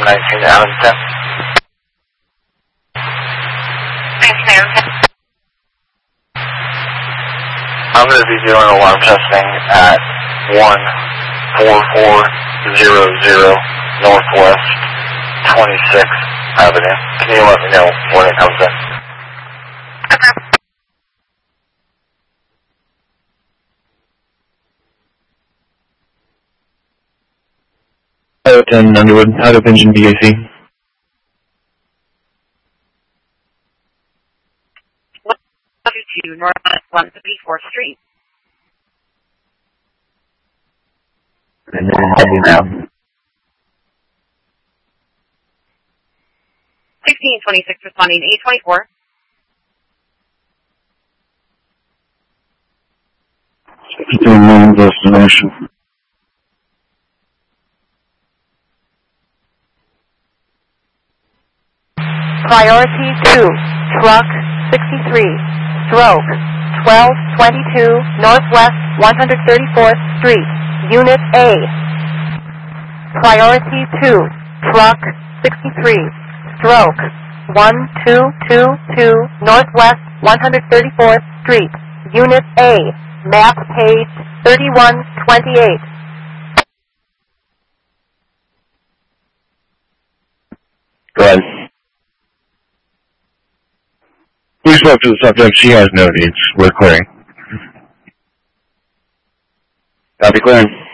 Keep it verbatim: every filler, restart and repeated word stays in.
nineteen Allen ten. I'm going to be doing alarm testing at one four four zero zero Northwest twenty-sixth Avenue. Can you let me know when it comes in? Pilot ten Underwood, out of engine B A C. To Northwest one fifty-fourth Street. And then heading now. sixteen twenty-six responding to eight twenty-four. Still known destination. Priority two, truck sixty-three. Stroke, twelve twenty-two Northwest one hundred thirty-fourth Street, Unit A. Priority two, truck sixty-three, stroke, one two two two Northwest one hundred thirty-fourth Street, Unit A, map page thirty-one twenty-eight. Go ahead. We spoke to the subject. She has no needs. We're clearing. Copy, clearing.